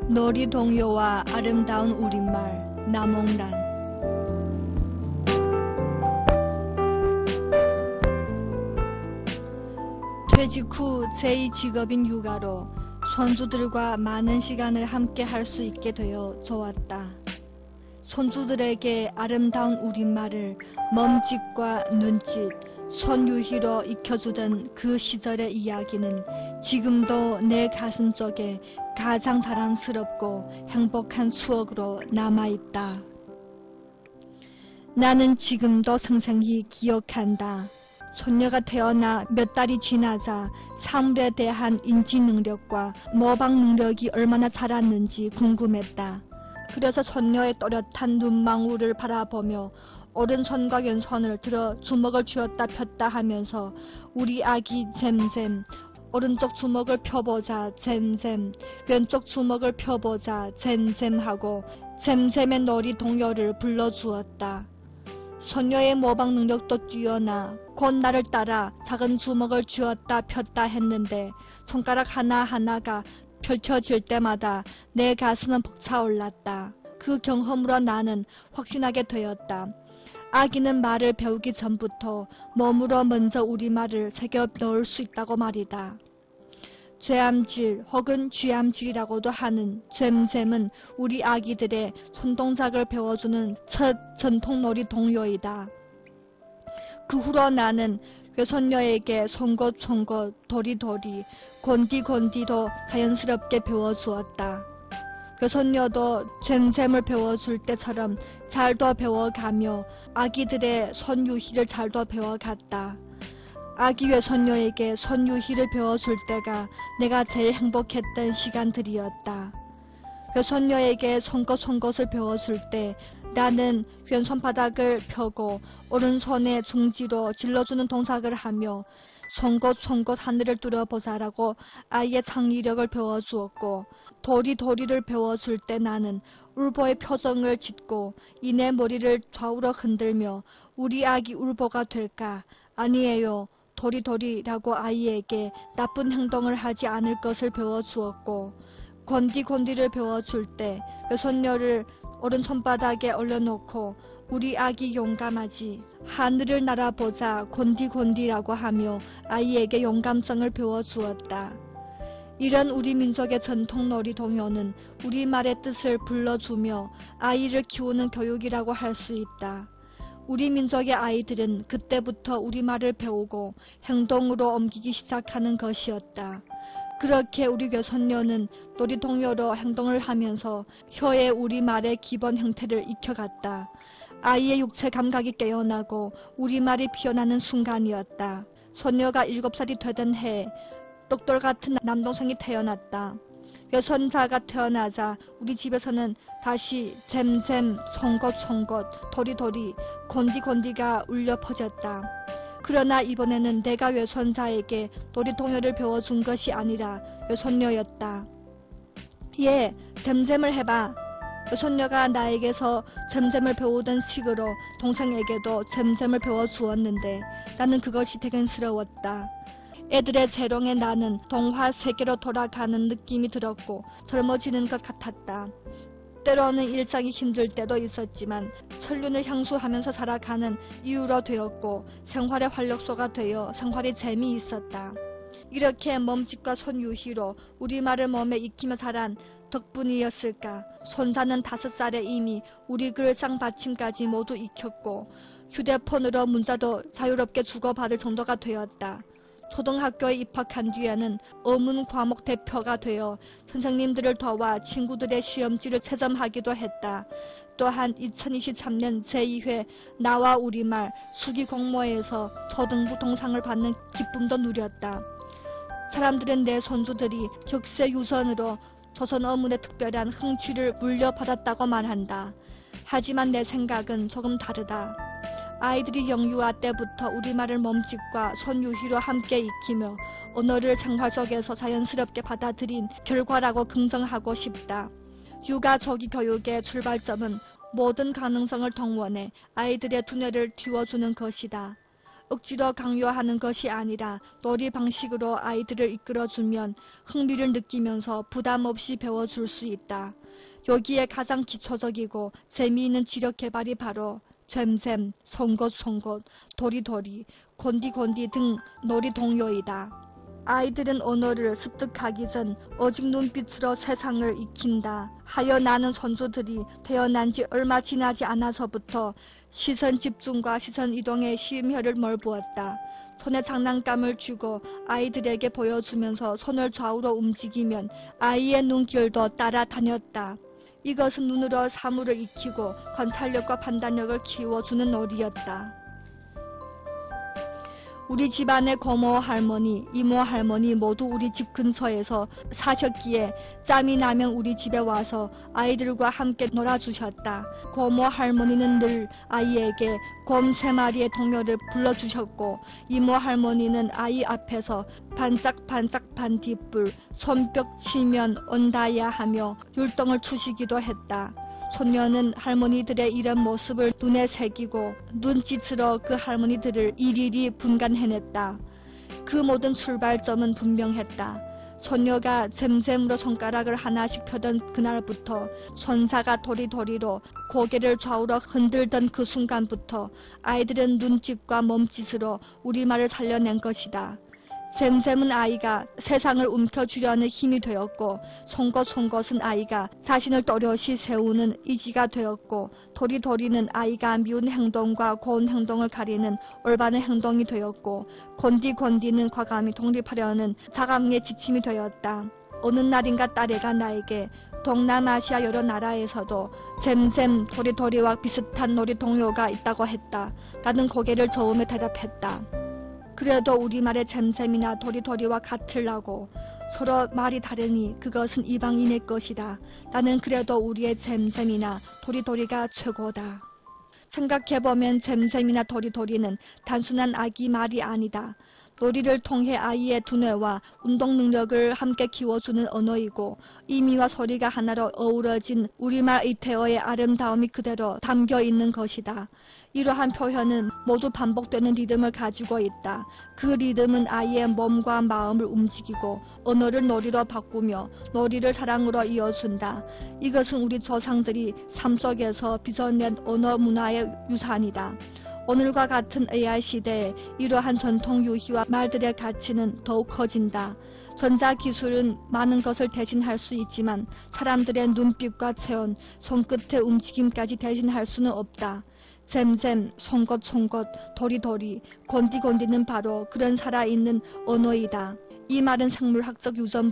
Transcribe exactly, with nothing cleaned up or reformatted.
놀이동요와 아름다운 우리말 남홍란. 퇴직 후 제이 직업인 육아로 손주들과 많은 시간을 함께 할 수 있게 되어 좋았다. 손주들에게 아름다운 우리말을 몸짓과 눈짓, 손유희로 익혀주던 그 시절의 이야기는 지금도 내 가슴속에 가장 자랑스럽고 행복한 추억으로 남아있다. 나는 지금도 생생히 기억한다. 손녀가 태어나 몇 달이 지나자 사물에 대한 인지 능력과 모방 능력이 얼마나 자랐는지 궁금했다. 그래서 손녀의 또렷한 눈망울을 바라보며 오른손과 왼손을 들어 주먹을 쥐었다 폈다 하면서 우리 아기 잼잼, 오른쪽 주먹을 펴보자 잼잼, 왼쪽 주먹을 펴보자 잼잼 하고 잼잼의 놀이 동요를 불러주었다. 손녀의 모방 능력도 뛰어나 곧 나를 따라 작은 주먹을 쥐었다 폈다 했는데 손가락 하나하나가 펼쳐질 때마다 내 가슴은 벅차올랐다. 그 경험으로 나는 확신하게 되었다. 아기는 말을 배우기 전부터 몸으로 먼저 우리말을 새겨 넣을 수 있다고 말이다. 쇠암질 혹은 쥐암질이라고도 하는 잼잼은 우리 아기들의 손동작을 배워주는 첫 전통놀이 동요이다. 그 후로 나는 외손녀에게 송곳송곳, 도리도리, 곤디곤디도 자연스럽게 배워주었다. 외손녀도 잼잼을 배워줄 때처럼 잘도 배워가며 아기들의 손유희를 잘도 배워갔다. 아기 외손녀에게 손유희를 배워줄 때가 내가 제일 행복했던 시간들이었다. 외손녀에게 송곳송곳을 배워줄 때 나는 왼손바닥을 펴고 오른손에 중지로 질러주는 동작을 하며 송곳송곳 하늘을 뚫어보자라고 아이의 창의력을 배워주었고, 도리도리를 배워줄 때 나는 울보의 표정을 짓고 이내 머리를 좌우로 흔들며 우리 아기 울보가 될까? 아니에요. 도리도리라고 아이에게 나쁜 행동을 하지 않을 것을 배워주었고, 곤디곤디를 배워줄 때 외손녀를 오른손바닥에 올려놓고 우리 아기 용감하지, 하늘을 날아보자 곤디곤디라고 하며 아이에게 용감성을 배워주었다. 이런 우리 민족의 전통놀이 동요는 우리말의 뜻을 불러주며 아이를 키우는 교육이라고 할 수 있다. 우리 민족의 아이들은 그때부터 우리말을 배우고 행동으로 옮기기 시작하는 것이었다. 그렇게 우리 외손녀는 놀이동요로 행동을 하면서 혀의 우리말의 기본 형태를 익혀갔다. 아이의 육체 감각이 깨어나고 우리말이 피어나는 순간이었다. 손녀가 일곱 살이 되던 해 똑돌 같은 남동생이 태어났다. 외손자가 태어나자 우리 집에서는 다시 잼잼, 송곳송곳, 도리도리, 곤디곤디가 울려 퍼졌다. 그러나 이번에는 내가 외손자에게 놀이동요를 배워준 것이 아니라 외손녀였다. 예, 잼잼을 해봐. 외손녀가 나에게서 잼잼을 배우던 식으로 동생에게도 잼잼을 배워주었는데 나는 그것이 대견스러웠다. 애들의 재롱에 나는 동화 세계로 돌아가는 느낌이 들었고 젊어지는 것 같았다. 때로는 일상이 힘들 때도 있었지만 천륜을 향수하면서 살아가는 이유로 되었고 생활의 활력소가 되어 생활이 재미있었다. 이렇게 몸짓과 손유희로 우리말을 몸에 익히며 자란 덕분이었을까. 손자는 다섯 살에 이미 우리 글상 받침까지 모두 익혔고 휴대폰으로 문자도 자유롭게 주고받을 정도가 되었다. 초등학교에 입학한 뒤에는 어문 과목 대표가 되어 선생님들을 도와 친구들의 시험지를 채점하기도 했다. 또한 이천이십삼 년 제이 회 나와 우리말 수기 공모에서 초등부 동상을 받는 기쁨도 누렸다. 사람들은 내 손주들이 격세 유선으로 조선 어문의 특별한 흥취를 물려받았다고 말한다. 하지만 내 생각은 조금 다르다. 아이들이 영유아 때부터 우리말을 몸짓과 손유희로 함께 익히며 언어를 생활 속에서 자연스럽게 받아들인 결과라고 긍정하고 싶다. 육아 조기 교육의 출발점은 모든 가능성을 동원해 아이들의 두뇌를 틔워주는 것이다. 억지로 강요하는 것이 아니라 놀이 방식으로 아이들을 이끌어주면 흥미를 느끼면서 부담 없이 배워줄 수 있다. 여기에 가장 기초적이고 재미있는 지력 개발이 바로 잼잼, 송곳송곳, 도리도리, 곤디곤디 등 놀이 동요이다. 아이들은 언어를 습득하기 전 오직 눈빛으로 세상을 익힌다 하여 나는 손주들이 태어난 지 얼마 지나지 않아서부터 시선 집중과 시선 이동에 심혈을 몰부었다. 손에 장난감을 쥐고 아이들에게 보여주면서 손을 좌우로 움직이면 아이의 눈길도 따라다녔다. 이것은 눈으로 사물을 익히고 관찰력과 판단력을 키워주는 놀이였다. 우리 집안의 고모 할머니, 이모 할머니 모두 우리 집 근처에서 사셨기에 짬이 나면 우리 집에 와서 아이들과 함께 놀아주셨다. 고모 할머니는 늘 아이에게 곰 세 마리의 동요를 불러주셨고 이모 할머니는 아이 앞에서 반짝반짝 반딧불, 손뼉 치면 온다야 하며 율동을 추시기도 했다. 손녀는 할머니들의 이런 모습을 눈에 새기고 눈짓으로 그 할머니들을 일일이 분간해냈다. 그 모든 출발점은 분명했다. 손녀가 잼잼으로 손가락을 하나씩 펴던 그날부터 손자가 도리도리로 고개를 좌우로 흔들던 그 순간부터 아이들은 눈짓과 몸짓으로 우리말을 살려낸 것이다. 잼잼은 아이가 세상을 움켜쥐려는 힘이 되었고 송곳송곳은 아이가 자신을 또렷이 세우는 의지가 되었고 도리도리는 아이가 미운 행동과 고운 행동을 가리는 올바른 행동이 되었고 곤디곤디는 과감히 독립하려는 자강의 지침이 되었다. 어느 날인가 딸애가 나에게 동남아시아 여러 나라에서도 잼잼 도리도리와 비슷한 놀이 동요가 있다고 했다. 나는 고개를 저으며 대답했다. 그래도 우리말의 잼잼이나 도리도리와 같으라고. 서로 말이 다르니 그것은 이방인의 것이다. 나는 그래도 우리의 잼잼이나 도리도리가 최고다. 생각해보면 잼잼이나 도리도리는 단순한 아기 말이 아니다. 놀이를 통해 아이의 두뇌와 운동 능력을 함께 키워주는 언어이고 의미와 소리가 하나로 어우러진 우리말 의태어의 아름다움이 그대로 담겨있는 것이다. 이러한 표현은 모두 반복되는 리듬을 가지고 있다. 그 리듬은 아이의 몸과 마음을 움직이고 언어를 놀이로 바꾸며 놀이를 사랑으로 이어준다. 이것은 우리 조상들이 삶 속에서 빚어낸 언어 문화의 유산이다. 오늘과 같은 에이아이 시대에 이러한 전통 유희와 말들의 가치는 더욱 커진다. 전자기술은 많은 것을 대신할 수 있지만 사람들의 눈빛과 체온, 손끝의 움직임까지 대신할 수는 없다. 잼잼, 송곳송곳, 도리도리, 곤디곤디는 바로 그런 살아있는 언어이다. 이 말은 생물학적 유전